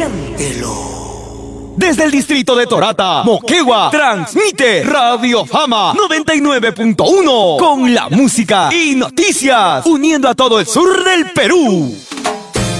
Siéntelo. Desde el distrito de Torata, Moquegua, transmite Radio Fama 99.1 con la música y noticias, uniendo a todo el sur del Perú.